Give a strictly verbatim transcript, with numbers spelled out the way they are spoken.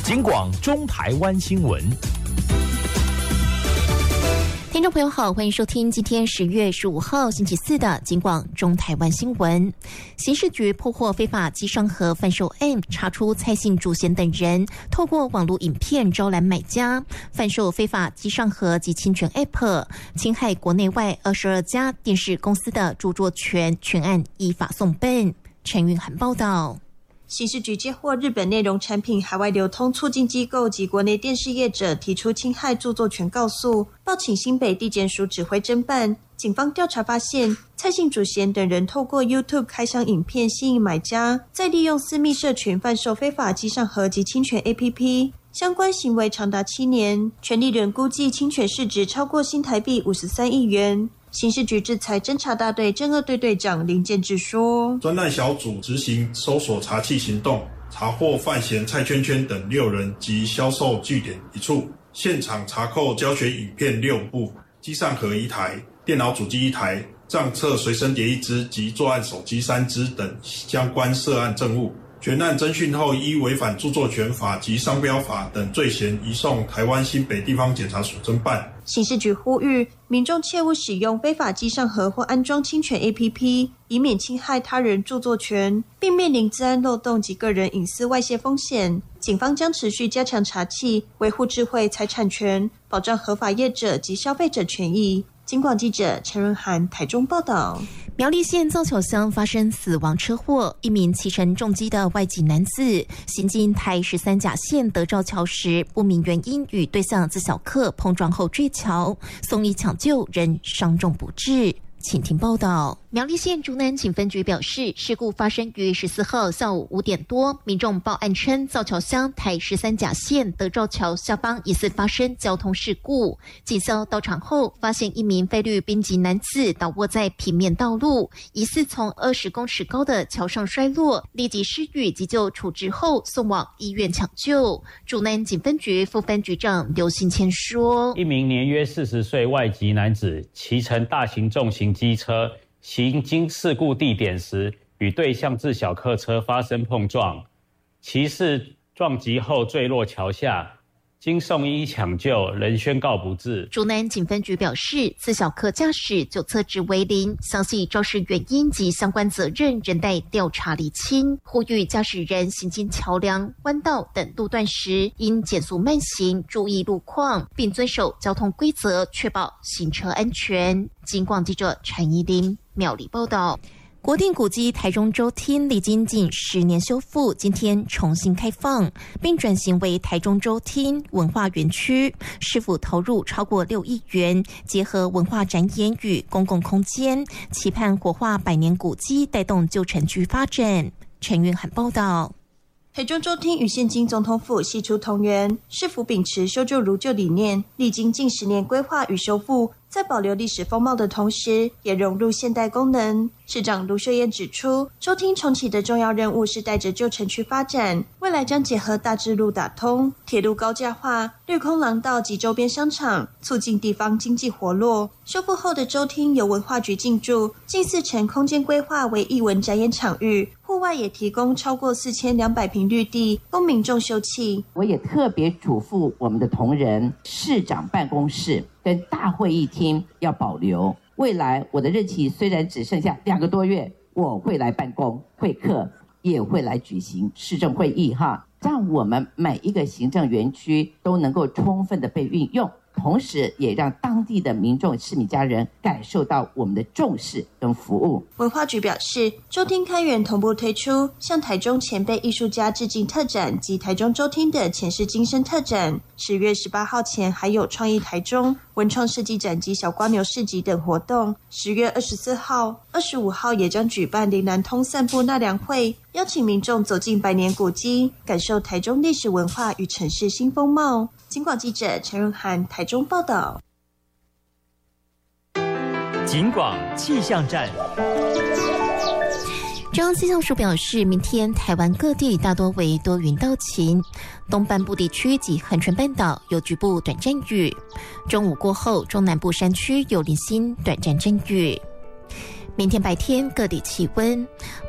警广中台湾新闻。 听众朋友好，欢迎收听今天十月十五号星期四的警广中台湾新闻。刑事局破获非法机商盒贩售案，查出蔡姓主嫌等人透过网络影片招揽买家，贩售非法机商盒及侵权 App， 侵害国内外二十二家电视公司的著作权，全案依法送办。陈韵涵报道。 刑事局接获日本内容产品海外流通促进机构及国内电视业者提出侵害著作权告诉，报请新北地检署指挥侦办。警方调查发现，蔡姓主嫌等人透过 YouTube 开箱影片吸引买家，再利用私密社群贩售非法机上盒及侵权 A P P， 相关行为长达七年，权利人估计侵权市值超过新台币五十三亿元。刑事局制裁侦查大队侦二队队长林建志说， 专案小组执行搜索查缉行动，查获范闲、蔡圈圈等六人及销售据点一处，现场查扣教学影片六部、机上盒一台、电脑主机一台、账册随身碟一支及作案手机三支等相关涉案证物。全案侦讯后，依违反著作权法及商标法等罪嫌，移送台湾新北地方检察署侦办。 刑事局呼吁民众切勿使用非法机上盒或安装侵权 A P P， 以免侵害他人著作权，并面临资安漏洞及个人隐私外泄风险。警方将持续加强查缉，维护智慧财产权，保障合法业者及消费者权益。警广记者陈润涵台中报道。 苗栗县造桥乡发生死亡车祸，一名骑乘重机的外籍男子行经台十三甲线德照桥时，不明原因与对向自小客碰撞后坠桥，送医抢救，人伤重不治。请听报道。苗栗县竹南警分局表示，事故发生于十四号下午五点多，民众报案称造桥乡台十三甲线德照桥下方疑似发生交通事故。警消到场后，发现一名菲律宾籍男子倒卧在平面道路，疑似从二十公尺高的桥上摔落，立即施予急救处置后送往医院抢救。竹南警分局副分局长刘信谦说， 一名年约四十岁外籍男子骑乘大型重型机车行经事故地点时，与对向自小客车发生碰撞，骑士撞击后坠落桥下，经送医抢救，人宣告不治。 竹南警分局表示，自小客驾驶酒测值为零，详细肇事原因及相关责任仍待调查厘清，呼吁驾驶人行经桥梁、弯道等路段时，应减速慢行，注意路况，并遵守交通规则，确保行车安全。警广记者陈怡琳苗栗报道。国定古迹台中州厅历经近十年修复，今天重新开放，并转型为台中州厅文化园区。市府投入超过六亿元，结合文化展演与公共空间，期盼活化百年古迹，带动旧城区发展。陈韵涵报道。 台中州厅与现今总统府系出同源，市府秉持修旧如旧理念，历经近十年规划与修复，在保留历史风貌的同时，也融入现代功能。市长卢秀燕指出，州厅重启的重要任务是带着旧城区发展，未来将结合大智路打通、铁路高架化、绿空廊道及周边商场，促进地方经济活络。修复后的州厅由文化局进驻，近四成空间规划为艺文展演场域，户外也提供超过四千两百坪绿地供民众休憩。 我也特别嘱咐我们的同仁，市长办公室跟大会议厅要保留。未来我的任期虽然只剩下两个多月，我会来办公会客，也会来举行市政会议哈，让我们每一个行政园区都能够充分的被运用，同时也让当地的民众市民家人感受到我们的重视跟服务。 文化局表示，州厅开园同步推出向台中前辈艺术家致敬特展及台中州厅的前世今生特展。十月十八号前还有创意台中、文创设计展及小瓜牛市集等活动。十月二十四号、二十五号也将举办林南通散步纳凉会，邀请民众走进百年古迹，感受台中历史文化与城市新风貌。警广记者陈润涵台中报道。 警广气象站。 中央气象署表示，明天台湾各地大多为多云到晴，东半部地区及恒春半岛有局部短暂雨。中午过后，中南部山区有零星短暂阵雨。明天白天各地气温